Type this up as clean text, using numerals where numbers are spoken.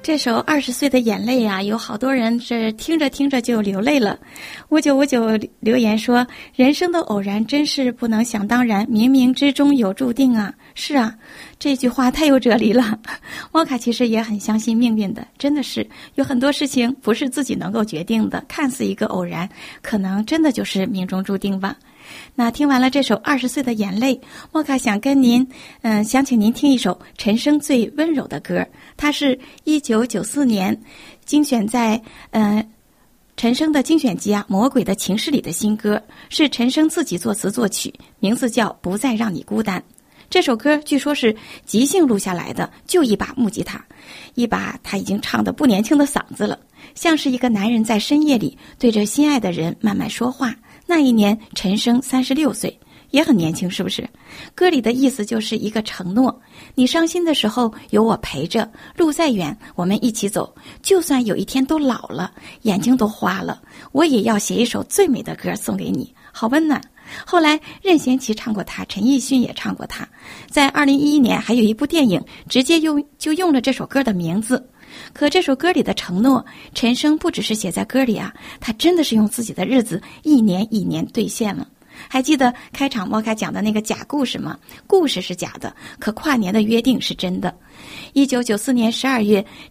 这首20岁的眼泪啊，有好多人是听着听着就流泪了。5959留言说，人生的偶然真是不能想当然，冥冥之中有注定啊。是啊，这句话太有哲理了。莫卡其实也很相信命运的，真的是有很多事情不是自己能够决定的，看似一个偶然，可能真的就是命中注定吧。那听完了这首20岁的眼泪，莫卡想跟您想请您听一首陈升最温柔的歌，它是1994年精选在陈升的精选集《魔鬼的情诗》里的新歌，是陈升自己作词作曲，名字叫《不再让你孤单》。这首歌据说是即兴录下来的，就一把木吉他，一把他已经唱得不年轻的嗓子了，像是一个男人在深夜里对着心爱的人慢慢说话。那一年陈升36岁，也很年轻，是不是？歌里的意思就是一个承诺，你伤心的时候有我陪着，路再远我们一起走，就算有一天都老了，眼睛都花了，我也要写一首最美的歌送给你，好温暖。后来任贤齐唱过他，陈奕迅也唱过他，在2011年还有一部电影直接就用了这首歌的名字。可这首歌里的承诺，陈升不只是写在歌里啊，他真的是用自己的日子一年一年兑现了。还记得开场莫卡讲的那个假故事吗？故事是假的，可跨年的约定是真的。1994年12月，